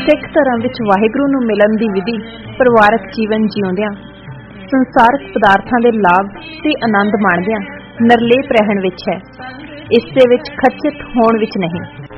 ਸਿੱਖ ਧਰਮ ਵਿੱਚ ਵਾਹਿਗੁਰੂ ਨੂੰ ਮਿਲਣ ਦੀ ਵਿਧੀ ਪਰਿਵਾਰਕ ਜੀਵਨ ਜਿਉਂਦਿਆਂ, ਸੰਸਾਰਕ ਪਦਾਰਥਾਂ ਦੇ ਲਾਭ ਤੇ ਆਨੰਦ ਮਾਣਦਿਆਂ ਨਿਰਲੇਪ ਰਹਿਣ ਵਿੱਚ ਹੈ, ਇਸ ਦੇ ਵਿੱਚ ਖਚਿਤ ਹੋਣ ਵਿੱਚ ਨਹੀਂ।